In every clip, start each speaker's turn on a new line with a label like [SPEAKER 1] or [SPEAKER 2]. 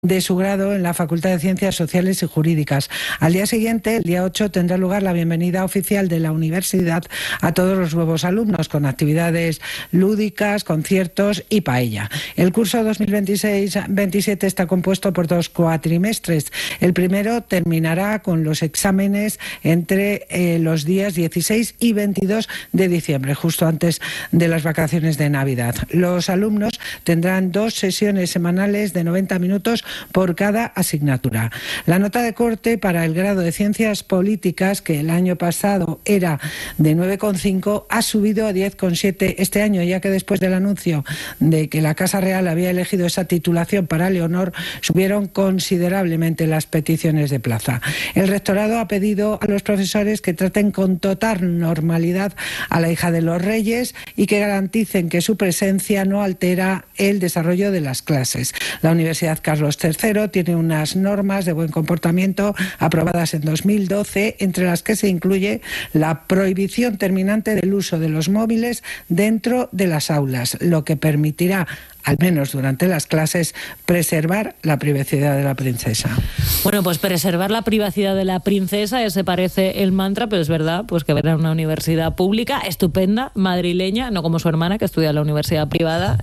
[SPEAKER 1] de su grado en la Facultad de Ciencias Sociales y Jurídicas. Al día siguiente, el día 8, tendrá lugar la bienvenida oficial de la universidad a todos los nuevos alumnos, con actividades lúdicas, conciertos y paella. El curso 2026-27 está compuesto por 2 cuatrimestres. El primero terminará con los exámenes entre los días 16 y 22 de diciembre, justo antes de las vacaciones de Navidad. Los alumnos tendrán 2 sesiones semanales de 90 minutos por cada asignatura. La nota de corte para el grado de Ciencias Políticas, que el año pasado era de 9,5, ha subido a 10,7 este año, ya que después del anuncio de que la Casa Real había elegido esa titulación para Leonor, subieron considerablemente las peticiones de plaza. El rectorado ha pedido a los profesores que traten con total normalidad a la hija de los Reyes y que garanticen que su presencia no altera el desarrollo de las clases. La Universidad Carlos III tiene unas normas de buen comportamiento aprobadas en 2012, entre las que se incluye la prohibición terminante del uso de los móviles dentro de las aulas, lo que permitirá, al menos durante las clases, preservar la privacidad de la princesa.
[SPEAKER 2] Bueno, pues preservar la privacidad de la princesa, ese parece el mantra, pero es verdad pues que verá una universidad pública estupenda, madrileña, no como su hermana que estudia en la universidad privada.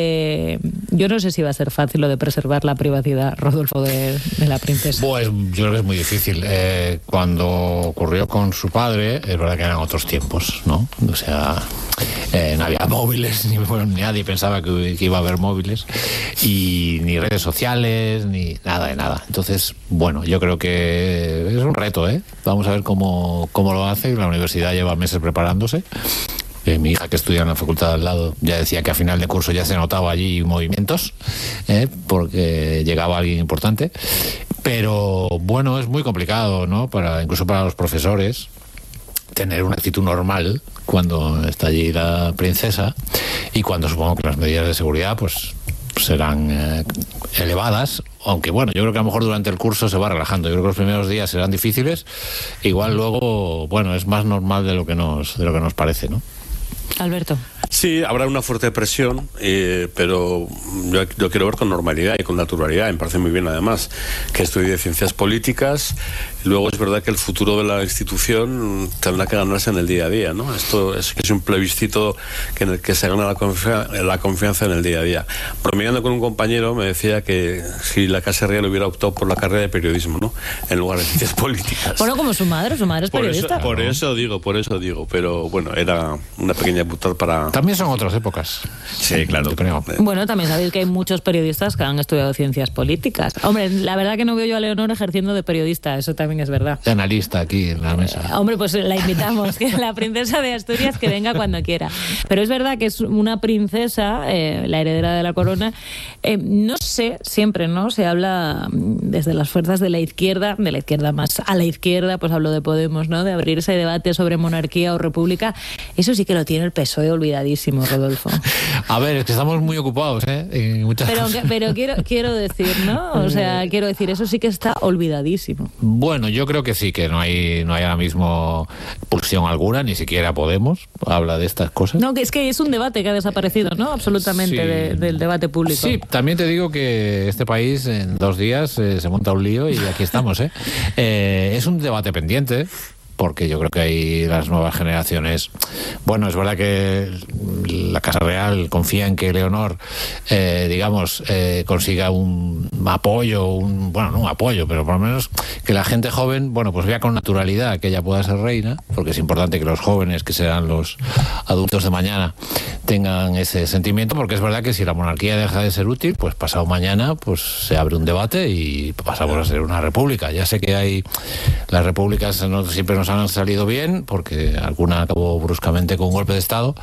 [SPEAKER 2] Yo no sé si va a ser fácil lo de preservar la privacidad, Rodolfo, de la princesa.
[SPEAKER 3] Pues yo creo que es muy difícil. Cuando ocurrió con su padre, es verdad que eran otros tiempos, ¿no? O sea, no había móviles, ni nadie pensaba que iba a haber móviles, y ni redes sociales, ni nada de nada. Entonces, bueno, yo creo que es un reto, ¿eh? Vamos a ver cómo lo hace. La universidad lleva meses preparándose. Mi hija, que estudia en la facultad al lado, ya decía que a final de curso ya se notaba allí movimientos, porque llegaba alguien importante. Pero bueno, es muy complicado, ¿no? Incluso para los profesores, tener una actitud normal cuando está allí la princesa, y cuando supongo que las medidas de seguridad pues serán elevadas, aunque bueno, yo creo que a lo mejor durante el curso se va relajando. Yo creo que los primeros días serán difíciles, igual luego, bueno, es más normal de lo que nos parece, ¿no?
[SPEAKER 2] Alberto.
[SPEAKER 4] Sí, habrá una fuerte presión, pero yo quiero ver con normalidad y con naturalidad. Me parece muy bien, además, que estudie ciencias políticas. Luego es verdad que el futuro de la institución tendrá que ganarse en el día a día, ¿no? Esto es un plebiscito en el que se gana la confianza en el día a día. Bromeando con un compañero, me decía que si la Casa Real hubiera optado por la carrera de periodismo, ¿no?, en lugar de ciencias políticas.
[SPEAKER 2] Bueno, como su madre es periodista.
[SPEAKER 4] Por eso digo, pero bueno, era una pequeña putada para...
[SPEAKER 3] También son otras épocas.
[SPEAKER 4] Sí, claro.
[SPEAKER 2] Bueno, también sabéis que hay muchos periodistas que han estudiado ciencias políticas. Hombre, la verdad que no veo yo a Leonor ejerciendo de periodista, eso también es verdad.
[SPEAKER 3] De analista aquí en la mesa.
[SPEAKER 2] Hombre, pues la invitamos, que la princesa de Asturias que venga cuando quiera. Pero es verdad que es una princesa, la heredera de la corona. No sé, siempre, ¿no? Se habla desde las fuerzas de la izquierda más a la izquierda, pues hablo de Podemos, ¿no? De abrir ese debate sobre monarquía o república. Eso sí que lo tiene el PSOE olvidadísimo, Rodolfo.
[SPEAKER 3] A ver, es que estamos muy ocupados, en muchas cosas.
[SPEAKER 2] Pero quiero decir, ¿no? O sea, quiero decir, eso sí que está olvidadísimo.
[SPEAKER 3] Bueno, yo creo que sí, que no hay ahora mismo pulsión alguna, ni siquiera Podemos habla de estas cosas.
[SPEAKER 2] No, que es un debate que ha desaparecido, ¿no? Absolutamente, sí, del debate público.
[SPEAKER 3] Sí, también te digo que este país en 2 días se monta un lío y aquí estamos, es un debate pendiente, porque yo creo que hay las nuevas generaciones. Bueno, es verdad que la Casa Real confía en que Leonor, consiga un apoyo, bueno, no un apoyo, pero por lo menos que la gente joven, bueno, pues vea con naturalidad que ella pueda ser reina, porque es importante que los jóvenes, que serán los adultos de mañana, tengan ese sentimiento, porque es verdad que si la monarquía deja de ser útil, pues pasado mañana pues se abre un debate y pasamos a ser una república. Ya sé que las repúblicas no siempre nos han salido bien, porque alguna acabó bruscamente con un golpe de Estado,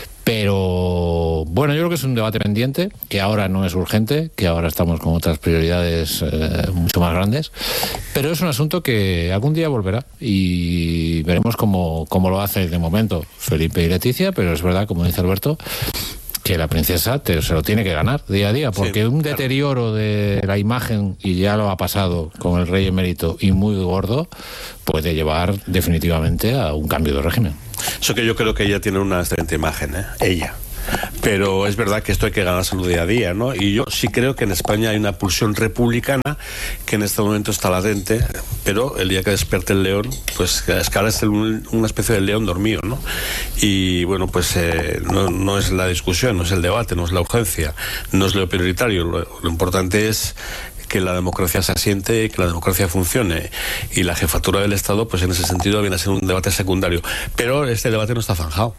[SPEAKER 3] pero bueno, yo creo que es un debate pendiente, que ahora no es urgente, que ahora estamos con otras prioridades mucho más grandes, pero es un asunto que algún día volverá y veremos cómo lo hace de momento Felipe y Leticia, pero es verdad, como dice Alberto, que la princesa se lo tiene que ganar día a día, porque sí, un deterioro de la imagen, y ya lo ha pasado con el rey emérito, y muy gordo, puede llevar definitivamente a un cambio de régimen.
[SPEAKER 4] Eso que yo creo que ella tiene una excelente imagen, ella. Pero es verdad que esto hay que ganárselo día a día, ¿no? Y yo sí creo que en España hay una pulsión republicana que en este momento está latente, pero el día que despierte el león, pues es que ahora es una especie de león dormido, ¿no? Y bueno, pues no es la discusión, no es el debate, no es la urgencia, no es lo prioritario. Lo importante es que la democracia se asiente, que la democracia funcione, y la jefatura del Estado, pues en ese sentido viene a ser un debate secundario. Pero este debate no está zanjado.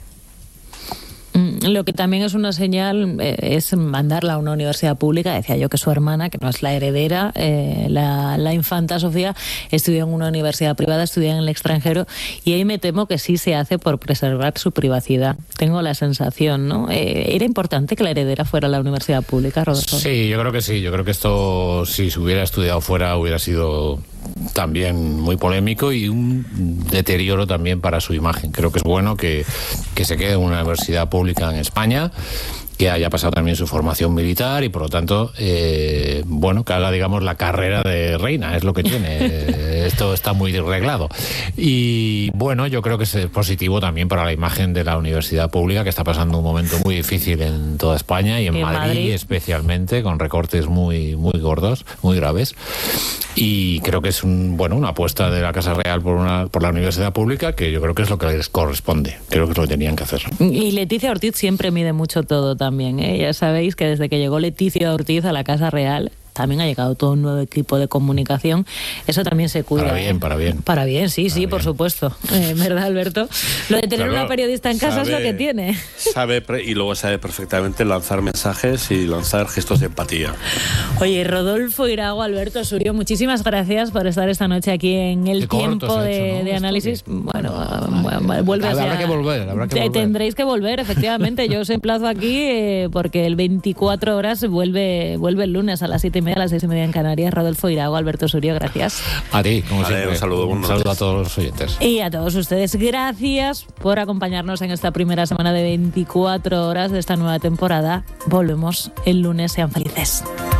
[SPEAKER 2] Lo que también es una señal es mandarla a una universidad pública. Decía yo que su hermana, que no es la heredera, la infanta Sofía, estudió en una universidad privada, estudió en el extranjero, y ahí me temo que sí se hace por preservar su privacidad. Tengo la sensación, ¿no? ¿Era importante que la heredera fuera a la universidad pública, Rodolfo?
[SPEAKER 3] Sí, yo creo que sí. Yo creo que esto, si se hubiera estudiado fuera, hubiera sido también muy polémico y un deterioro también para su imagen. Creo que es bueno que se quede en una universidad pública en España, que haya pasado también su formación militar y por lo tanto, bueno, que haga, digamos, la carrera de reina, es lo que tiene. Esto está muy arreglado. Y bueno, yo creo que es positivo también para la imagen de la universidad pública, que está pasando un momento muy difícil en toda España y en Madrid especialmente, con recortes muy gordos, muy graves. Y creo que es una apuesta de la Casa Real por la universidad pública, que yo creo que es lo que les corresponde. Creo que es lo que tenían que hacer.
[SPEAKER 2] Y Leticia Ortiz siempre mide mucho todo también, ¿eh? Ya sabéis que desde que llegó Leticia Ortiz a la Casa Real, también ha llegado todo un nuevo equipo de comunicación. Eso también se cuida.
[SPEAKER 3] Para bien.
[SPEAKER 2] Para bien, sí, por supuesto. ¿Verdad, Alberto? Lo de tener una periodista en casa es lo que tiene.
[SPEAKER 4] Y luego sabe perfectamente lanzar mensajes y lanzar gestos de empatía.
[SPEAKER 2] Oye, Rodolfo Irago, Alberto Surio, muchísimas gracias por estar esta noche aquí en el tiempo de análisis. Bueno, vuelve
[SPEAKER 3] habrá que volver.
[SPEAKER 2] Tendréis que volver, efectivamente. Yo os emplazo aquí porque el 24 horas vuelve el lunes a las 7:30, a las 6:30 en Canarias. Rodolfo Irago, Alberto Surio, gracias.
[SPEAKER 3] A ti, como siempre.
[SPEAKER 4] Un saludo
[SPEAKER 3] A todos los oyentes.
[SPEAKER 2] Y a todos ustedes, gracias por acompañarnos en esta primera semana de 24 horas de esta nueva temporada. Volvemos el lunes, sean felices.